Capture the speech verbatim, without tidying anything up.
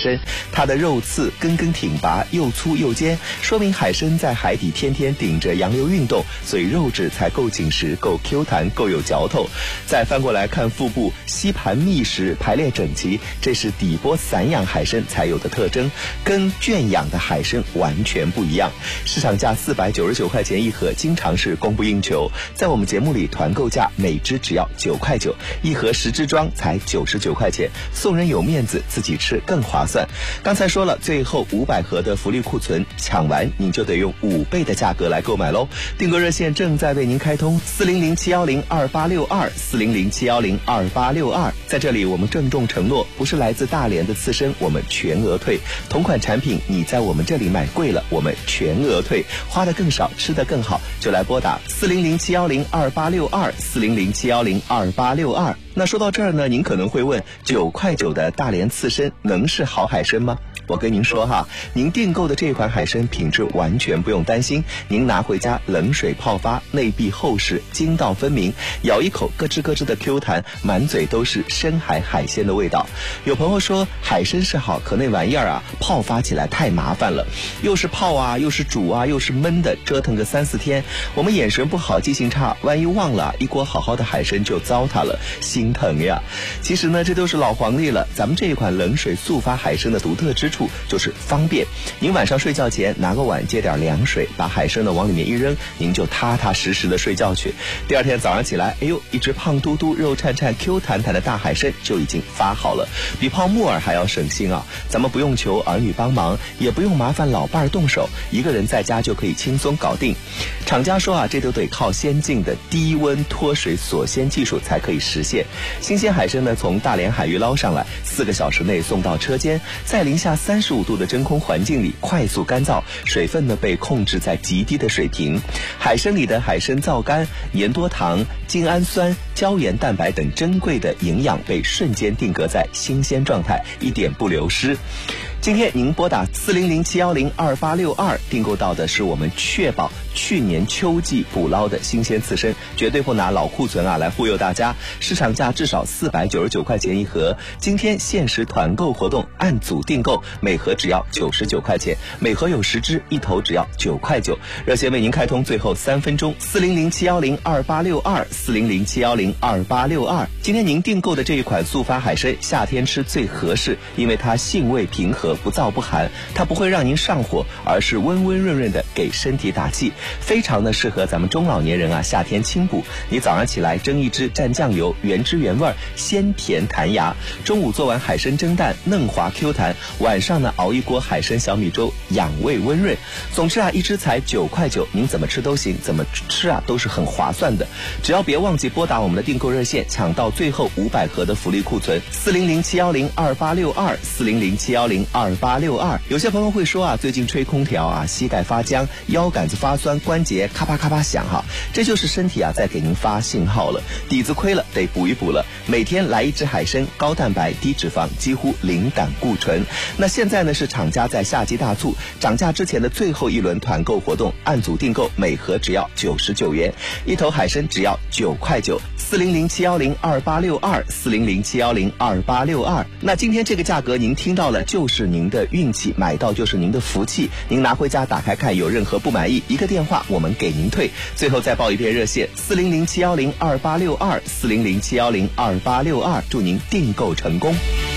参，它的肉刺根根挺拔，又粗又尖，说明海参在海底天天顶着洋流运动，所以肉质才够紧实，够 Q 弹，够有嚼头。再翻过来看腹部，吸盘密实，排列整齐，这是底波散养海参才有的特征，跟圈养的海参完全不一样。市场价四百九十九块钱一盒，经常是供不应求。在我们节目里团购价每只只要九块九，一盒十只装才九十九块钱，送人有面子，自己吃更划算。刚才说了，最后五百盒的福利库存抢完，您就得用五倍的价格来购买喽。订购热线正在为您开通，四零零七幺零二八六二，四零零七幺零二八六二。在这里我们郑重承诺，不是来自大连的刺身我们全额退，同款产品你在我们这里买贵了，我们全额退，花得更少，吃得更好，就来拨打四零零七幺零二八六二，四零零七幺零二八六二。那说到这儿呢，您可能会问，九块九的大连刺身能是好海参吗？我跟您说哈，您订购的这款海参品质完全不用担心，您拿回家冷水泡发，内壁厚实，筋道分明，咬一口咯吱咯吱的 Q 弹，满嘴都是深海海鲜的味道。有朋友说海参是好，可那玩意儿啊，泡发起来太麻烦了，又是泡啊，又是煮啊，又是焖的，折腾个三四天，我们眼神不好，记性差，万一忘了，一锅好好的海参就糟蹋了，心疼呀。其实呢，这都是老黄历了，咱们这一款冷水速发海参的独特之处就是方便，您晚上睡觉前拿个碗接点凉水，把海参呢往里面一扔，您就踏踏实实的睡觉去。第二天早上起来，哎呦，一只胖嘟嘟、肉颤颤、Q 弹弹的大海参就已经发好了，比泡木耳还要省心啊！咱们不用求儿女帮忙，也不用麻烦老伴儿动手，一个人在家就可以轻松搞定。厂家说啊，这都得靠先进的低温脱水锁鲜技术才可以实现。新鲜海参呢，从大连海域捞上来，四个小时内送到车间，在零下三十五度的真空环境里快速干燥，水分呢被控制在极低的水平。海参里的海参皂苷、粘多糖、精氨酸、胶原蛋白等珍贵的营养被瞬间定格在新鲜状态，一点不流失。今天您拨打四零零七幺零二八六二订购到的是我们确保去年秋季捕捞的新鲜刺参，绝对不拿老库存啊来忽悠大家。市场价至少四百九十九块钱一盒，今天限时团购活动，按组订购，每盒只要九十九块钱，每盒有十只，一头只要九块九。热线为您开通最后三分钟，四零零七幺零二八六二，四零零七幺零二八六二。今天您订购的这一款速发海参，夏天吃最合适，因为它性味平和，不燥不寒，它不会让您上火，而是温温润润的给身体打气，非常的适合咱们中老年人啊夏天清补。你早上起来蒸一只蘸酱油，原汁原味，鲜甜弹牙。中午做完海参蒸蛋，嫩滑 Q 弹。晚上呢熬一锅海参小米粥，养胃温润。总之啊，一只才九块九，您怎么吃都行，怎么吃啊都是很划算的。只要别忘记拨打我们的订购热线，抢到最后五百盒的福利库存，四零零七幺零二八六二，四零零七幺零二八六二。有些朋友会说啊，最近吹空调啊，膝盖发僵，腰杆子发酸，关节咔啪咔啪响哈，这就是身体啊在给您发信号了，底子亏了，得补一补了。每天来一只海参，高蛋白低脂肪，几乎零胆固醇。那现在呢是厂家在夏季大促，涨价之前的最后一轮团购活动，按组订购，每盒只要九十九元，一头海参只要九块九。四零零七幺零二八六二，四零零七幺零二八六二。那今天这个价格您听到了，就是您的运气，买到就是您的福气。您拿回家打开看，有任何不满意，一个电话我们给您退。最后再报一遍热线，四零零七幺零二八六二，四零零七幺零二八六二。祝您订购成功。